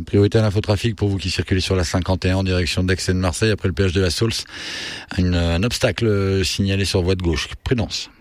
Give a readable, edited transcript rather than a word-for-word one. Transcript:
Priorité à l'infotrafic pour vous qui circulez sur la 51 en direction d'Aix et de Marseille après le péage de la Saulce. Un obstacle signalé sur voie de gauche. Prudence.